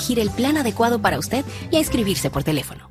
elegir el plan adecuado para usted y a inscribirse por teléfono.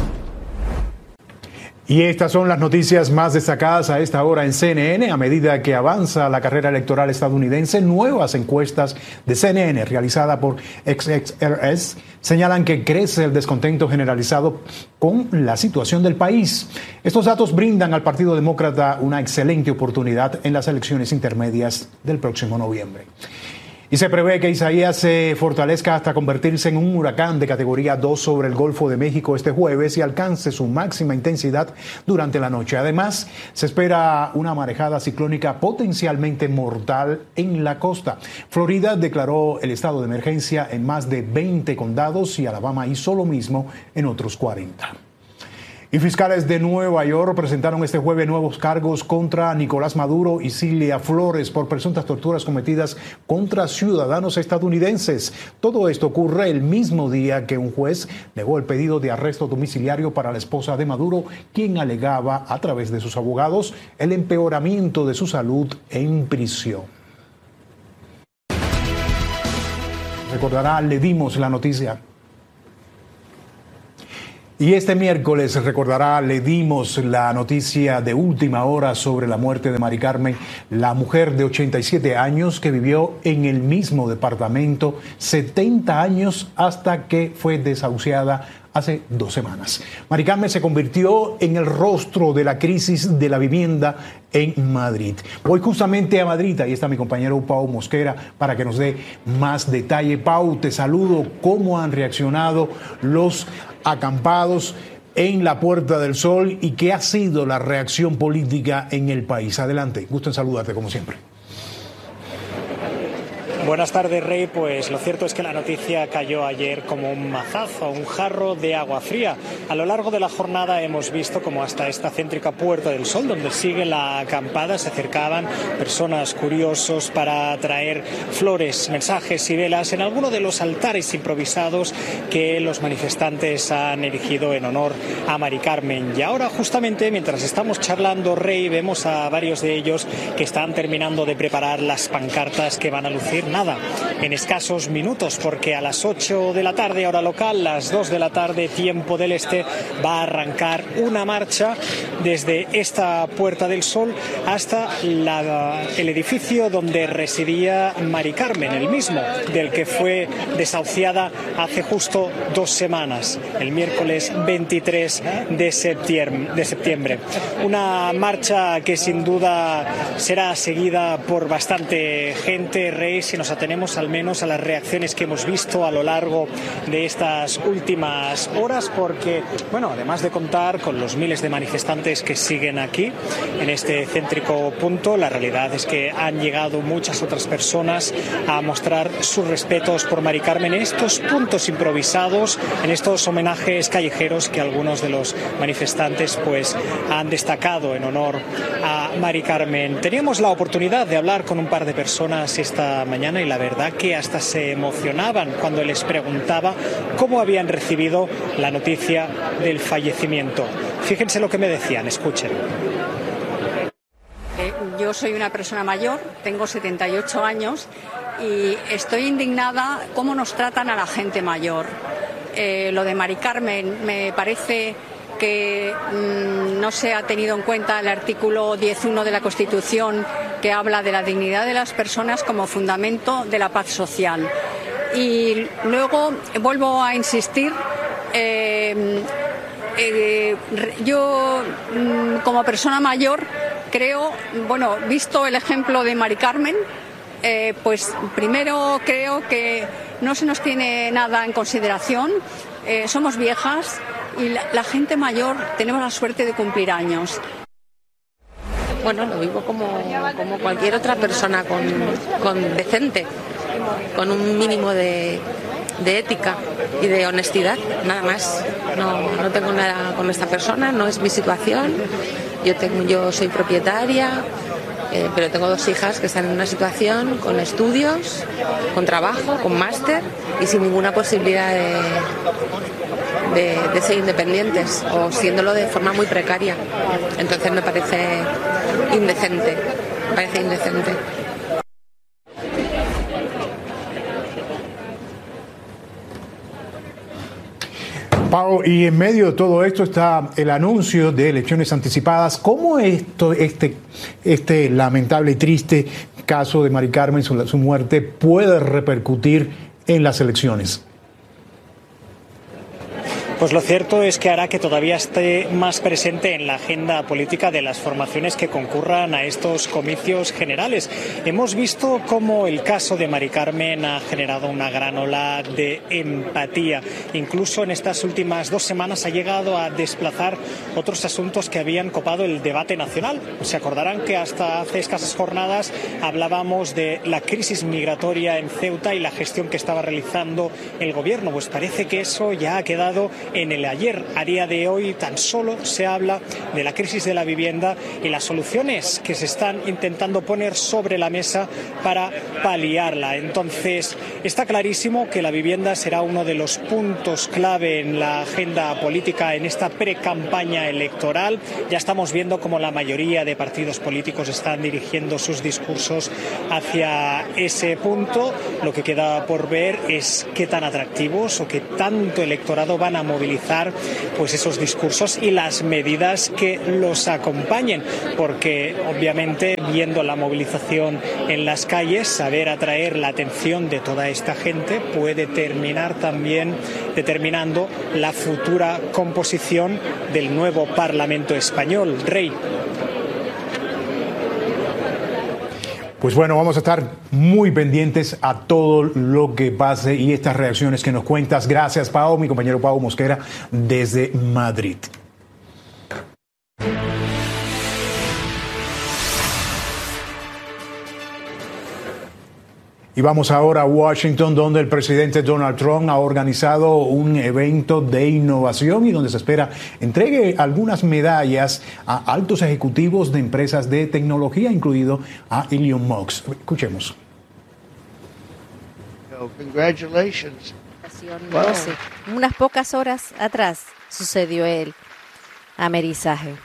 Y estas son las noticias más destacadas a esta hora en CNN. A medida que avanza la carrera electoral estadounidense, nuevas encuestas de CNN realizada por XXRS señalan que crece el descontento generalizado con la situación del país. Estos datos brindan al Partido Demócrata una excelente oportunidad en las elecciones intermedias del próximo noviembre. Y se prevé que Isaías se fortalezca hasta convertirse en un huracán de categoría 2 sobre el Golfo de México este jueves y alcance su máxima intensidad durante la noche. Además, se espera una marejada ciclónica potencialmente mortal en la costa. Florida declaró el estado de emergencia en más de 20 condados y Alabama hizo lo mismo en otros 40. Y fiscales de Nueva York presentaron este jueves nuevos cargos contra Nicolás Maduro y Cilia Flores por presuntas torturas cometidas contra ciudadanos estadounidenses. Todo esto ocurre el mismo día que un juez negó el pedido de arresto domiciliario para la esposa de Maduro, quien alegaba a través de sus abogados el empeoramiento de su salud en prisión. Recordará, le dimos la noticia. Y este miércoles, recordará, le dimos la noticia de última hora sobre la muerte de Mari Carmen, la mujer de 87 años que vivió en el mismo departamento 70 años hasta que fue desahuciada hace 2 semanas. Mari Carmen se convirtió en el rostro de la crisis de la vivienda en Madrid. Voy justamente a Madrid, ahí está mi compañero Pau Mosquera para que nos dé más detalle. Pau, te saludo. ¿Cómo han reaccionado los acampados en la Puerta del Sol y qué ha sido la reacción política en el país? Adelante, gusto en saludarte como siempre. Buenas tardes, Rey. Pues lo cierto es que la noticia cayó ayer como un mazazo, un jarro de agua fría. A lo largo de la jornada hemos visto como hasta esta céntrica Puerta del Sol, donde sigue la acampada, se acercaban personas curiosos para traer flores, mensajes y velas en alguno de los altares improvisados que los manifestantes han erigido en honor a Mari Carmen. Y ahora, justamente, mientras estamos charlando, Rey, vemos a varios de ellos que están terminando de preparar las pancartas que van a lucir nada, en escasos minutos, porque a las 8 de la tarde, hora local, las 2 de la tarde, tiempo del este, va a arrancar una marcha desde esta Puerta del Sol hasta el edificio donde residía Mari Carmen, el mismo del que fue desahuciada hace justo 2 semanas, el miércoles 23 de septiembre. Una marcha que sin duda será seguida por bastante gente, Rey, si nos atenemos al menos a las reacciones que hemos visto a lo largo de estas últimas horas, porque, bueno, además de contar con los miles de manifestantes que siguen aquí, en este céntrico punto, la realidad es que han llegado muchas otras personas a mostrar sus respetos por Mari Carmen en estos puntos improvisados, en estos homenajes callejeros que algunos de los manifestantes pues han destacado en honor a Mari Carmen. Teníamos la oportunidad de hablar con un par de personas esta mañana y la verdad que hasta se emocionaban cuando les preguntaba cómo habían recibido la noticia del fallecimiento. Fíjense lo que me decían, escuchen. Yo soy una persona mayor, tengo 78 años y estoy indignada cómo nos tratan a la gente mayor. Lo de Mari Carmen me parece que no se ha tenido en cuenta el artículo 10.1 de la Constitución, que habla de la dignidad de las personas como fundamento de la paz social. Y luego vuelvo a insistir, yo como persona mayor creo, bueno, visto el ejemplo de Mari Carmen, pues primero creo que no se nos tiene nada en consideración, somos viejas y la gente mayor tenemos la suerte de cumplir años. Bueno, lo vivo como cualquier otra persona con decente, con un mínimo de ética y de honestidad, nada más. No tengo nada con esta persona, no es mi situación. Yo soy propietaria, pero tengo 2 hijas que están en una situación con estudios, con trabajo, con máster y sin ninguna posibilidad de ser independientes o siéndolo de forma muy precaria. Entonces me parece indecente, Pau, y en medio de todo esto está el anuncio de elecciones anticipadas. ¿Cómo este lamentable y triste caso de Mari Carmen, su muerte, puede repercutir en las elecciones? Pues lo cierto es que hará que todavía esté más presente en la agenda política de las formaciones que concurran a estos comicios generales. Hemos visto cómo el caso de Mari Carmen ha generado una gran ola de empatía. Incluso en estas últimas 2 semanas ha llegado a desplazar otros asuntos que habían copado el debate nacional. Se acordarán que hasta hace escasas jornadas hablábamos de la crisis migratoria en Ceuta y la gestión que estaba realizando el gobierno. Pues parece que eso ya ha quedado en el ayer. A día de hoy tan solo se habla de la crisis de la vivienda y las soluciones que se están intentando poner sobre la mesa para paliarla. Entonces, está clarísimo que la vivienda será uno de los puntos clave en la agenda política en esta pre-campaña electoral. Ya estamos viendo cómo la mayoría de partidos políticos están dirigiendo sus discursos hacia ese punto. Lo que queda por ver es qué tan atractivos o qué tanto electorado van a movilizar pues esos discursos y las medidas que los acompañen, porque obviamente viendo la movilización en las calles, saber atraer la atención de toda esta gente puede terminar también determinando la futura composición del nuevo Parlamento español. Rey. Pues bueno, vamos a estar muy pendientes a todo lo que pase y estas reacciones que nos cuentas. Gracias, Pau, mi compañero Pau Mosquera, desde Madrid. Y vamos ahora a Washington, donde el presidente Donald Trump ha organizado un evento de innovación y donde se espera entregue algunas medallas a altos ejecutivos de empresas de tecnología, incluido a Elon Musk. Escuchemos. Congratulations. Wow. Unas pocas horas atrás sucedió el amerizaje.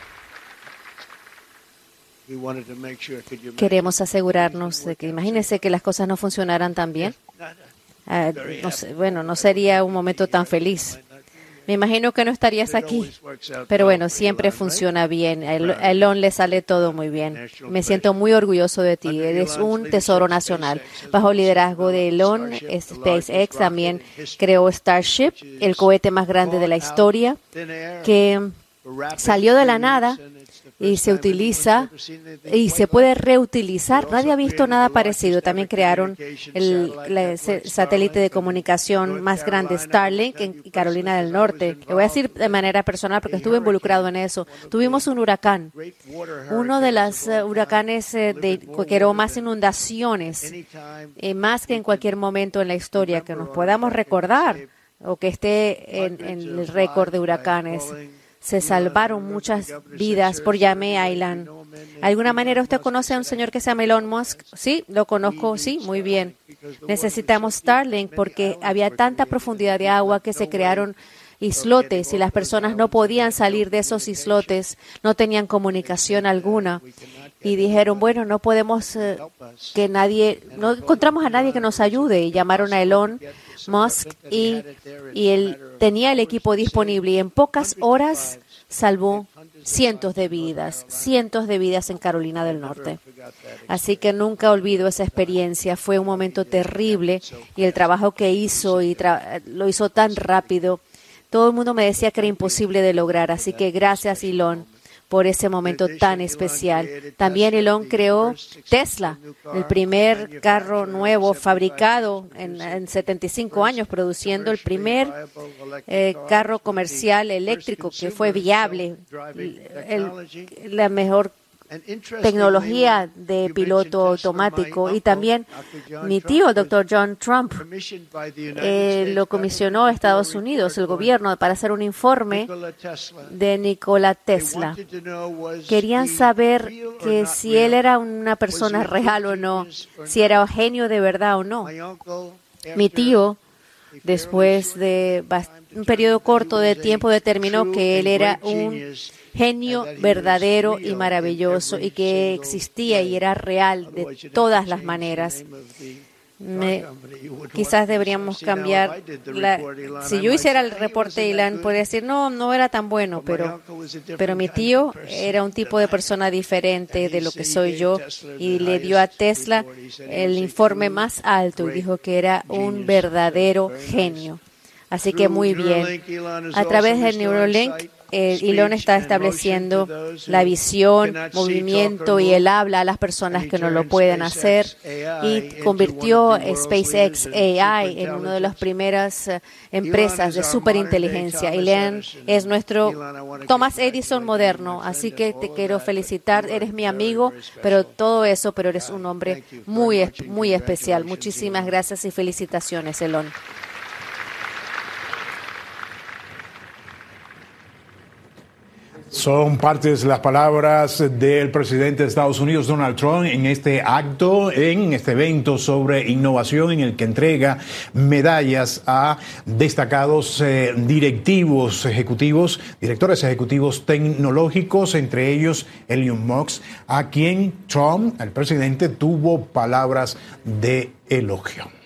Queremos asegurarnos de que, imagínense que las cosas no funcionaran tan bien. No sería un momento tan feliz. Me imagino que no estarías aquí, pero bueno, siempre funciona bien. A Elon le sale todo muy bien. Me siento muy orgulloso de ti. Eres un tesoro nacional. Bajo el liderazgo de Elon, SpaceX también creó Starship, el cohete más grande de la historia, que salió de la nada y se utiliza y se puede reutilizar. Nadie ha visto nada parecido. También crearon el satélite de comunicación más grande, Starlink, en Carolina del Norte. Le voy a decir de manera personal porque estuve involucrado en eso. Tuvimos un huracán, uno de los huracanes que creó más inundaciones, más que en cualquier momento en la historia que nos podamos recordar o que esté en el récord de huracanes. Se salvaron muchas vidas por Yame Island. ¿De alguna manera usted conoce a un señor que se llama Elon Musk? Sí, lo conozco, sí, muy bien. Necesitamos Starlink porque había tanta profundidad de agua que se crearon islotes y las personas no podían salir de esos islotes, no tenían comunicación alguna. Y dijeron, bueno, no podemos no encontramos a nadie que nos ayude. Y llamaron a Elon Musk y él tenía el equipo disponible y en pocas horas salvó cientos de vidas en Carolina del Norte. Así que nunca olvido esa experiencia. Fue un momento terrible y el trabajo que hizo lo hizo tan rápido. Todo el mundo me decía que era imposible de lograr. Así que gracias, Elon, por ese momento tan especial. También Elon creó Tesla, el primer carro nuevo fabricado en 75 años, produciendo el primer carro comercial eléctrico que fue viable, la mejor tecnología de piloto automático. Y también mi tío, el Dr. John Trump, lo comisionó a Estados Unidos, el gobierno, para hacer un informe de Nikola Tesla. Querían saber que si él era una persona real o no, si era un genio de verdad o no. Mi tío, después de un periodo corto de tiempo, determinó que él era un genio verdadero y maravilloso y que existía y era real de todas las maneras. Quizás deberíamos cambiar. Si yo hiciera el reporte de Elon, podría decir, no era tan bueno, pero mi tío era un tipo de persona diferente de lo que soy yo y le dio a Tesla el informe más alto y dijo que era un verdadero genio. Así que muy bien. A través del Neuralink, Elon está estableciendo la visión, movimiento y el habla a las personas que no lo pueden hacer y convirtió SpaceX AI en una de las primeras empresas de superinteligencia. Elon es nuestro Thomas Edison moderno, así que te quiero felicitar. Eres mi amigo, pero eres un hombre muy, muy especial. Muchísimas gracias y felicitaciones, Elon. Son partes de las palabras del presidente de Estados Unidos, Donald Trump, en este acto, en este evento sobre innovación en el que entrega medallas a destacados directores ejecutivos tecnológicos, entre ellos Elon Musk, a quien Trump, el presidente, tuvo palabras de elogio.